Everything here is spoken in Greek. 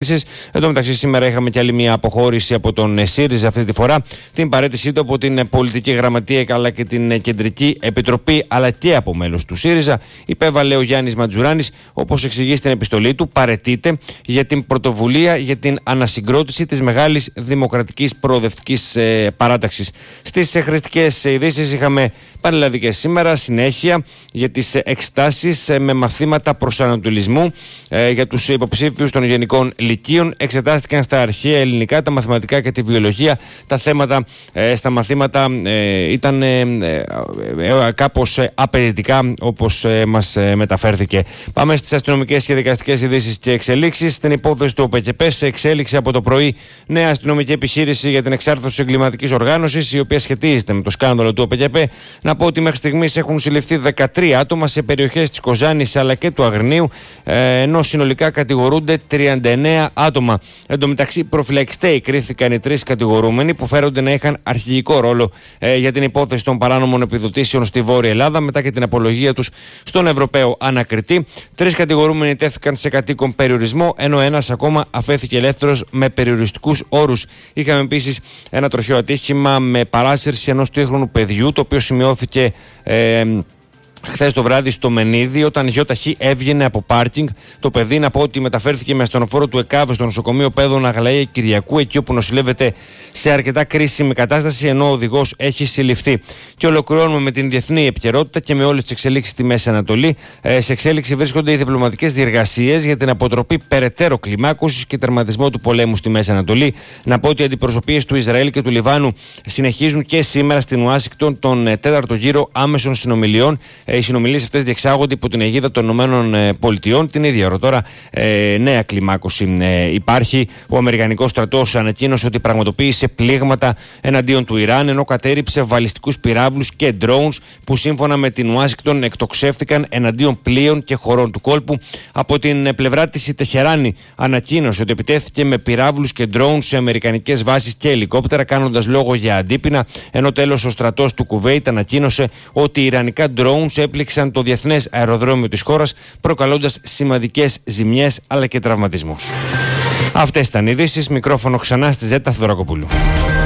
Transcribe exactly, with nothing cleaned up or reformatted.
κυβέρνησης. Εν τω μεταξύ, σήμερα είχαμε και άλλη μια αποχώρηση από τον ΣΥΡΙΖΑ, αυτή τη φορά την παραίτησή του από την πολιτική γραμματεία αλλά και την κεντρική επιτροπή, αλλά και από μέλος του ΣΥΡΙΖΑ. Υπέβαλε ο Γιάννης Ματζουράνης, όπως εξηγεί στην επιστολή του, παραιτείται για την πρωτοβουλία για την ανασυγκρότηση της μεγάλης δημοκρατικής προοδευτικής ε, παράταξης. Στις ε, χρηστικές ειδήσεις είχαμε πανελλαδικές σήμερα, συνέχεια για τις εξετάσεις με μαθήματα προσανατολισμού ε, για τους υποψήφιους των γενικών λυκείων. Εξετάστηκαν στα αρχαία ελληνικά, τα μαθηματικά και τη βιολογία. Τα θέματα ε, στα μαθήματα ε, ήταν ε, ε, ε, κάπως ε, απαιτητικά, όπως ε, μας ε, μεταφέρθηκε. Πάμε στις αστυνομικές και δικαστικές ειδήσεις και εξελίξεις. Στην υπόθεση του ΟΠΕΚΕΠΕ σε εξέλιξη από το πρωί νέα αστυνομική επιχείρηση για την εξάρθρωση εγκληματικής οργάνωσης, η οποία σχετίζεται με το σκάνδαλο του ΟΠΕΚΕΠΕ. Να πω ότι μέχρι στιγμής έχουν συλληφθεί δεκατρία άτομα σε περιοχές της Κοζάνης αλλά και του Αγρινίου, ενώ συνολικά κατηγορούνται τριάντα εννέα άτομα. Εν τω μεταξύ, προφυλακιστέοι κρίθηκαν οι τρεις κατηγορούμενοι που φέρονται να είχαν αρχηγικό ρόλο ε, για την υπόθεση των παράνομων επιδοτήσεων στη Βόρεια Ελλάδα, μετά και την απολογία τους στον Ευρωπαίο ανακριτή. Τρεις κατηγορούμενοι τέθηκαν σε κατοίκον περιορισμό, ενώ ένας ακόμα αφέθηκε ελεύθερος με περιοριστικούς όρους. Είχαμε επίσης ένα τροχαίο ατύχημα με παράσυρση ενός τρίχρονου παιδιού, το οποίο σημειώθηκε Ε, χθες το βράδυ στο Μενίδη, όταν γιοταχή έβγαινε από πάρκινγκ. Το παιδί, να πω ότι μεταφέρθηκε με ασθενοφόρο του ΕΚΑΒ στο νοσοκομείο Παίδων Αγλαία Κυριακού, εκεί όπου νοσηλεύεται σε αρκετά κρίσιμη κατάσταση, ενώ ο οδηγός έχει συλληφθεί. Και ολοκληρώνουμε με την διεθνή επικαιρότητα και με όλες τις εξελίξεις στη Μέση Ανατολή. Ε, σε εξέλιξη βρίσκονται οι διπλωματικές διεργασίες για την αποτροπή περαιτέρω κλιμάκωσης και τερματισμό του πολέμου στη Μέση Ανατολή. Να πω ότι οι αντιπροσωπείες του Ισραήλ και του Λιβάνου συνεχίζουν και σήμερα στην Ουάσιγκτον τον τέταρτο γύρο άμεσων συνομιλιών. Οι συνομιλίες αυτές διεξάγονται υπό την αιγίδα των ΗΠΑ. Την ίδια ώρα τώρα ε, νέα κλιμάκωση ε, υπάρχει. Ο Αμερικανικός στρατός ανακοίνωσε ότι πραγματοποίησε πλήγματα εναντίον του Ιράν, ενώ κατέριψε βαλιστικούς πυράβλους και drones που σύμφωνα με την Ουάσιγκτον εκτοξεύτηκαν εναντίον πλοίων και χωρών του κόλπου. Από την πλευρά της η Τεχεράνη ανακοίνωσε ότι επιτέθηκε με πυράβλους και drones σε αμερικανικές βάσεις και ελικόπτερα, κάνοντας λόγο για αντίπεινα, ενώ τέλος ο στρατός του Κουβέιτ ανακοίνωσε ότι οι ιρανικά drones έπληξαν το διεθνές αεροδρόμιο της χώρας, προκαλώντας σημαντικές ζημιές αλλά και τραυματισμούς. Αυτές ήταν οι ειδήσεις. Μικρόφωνο ξανά στη Ζέτα Θοδωρακοπούλου.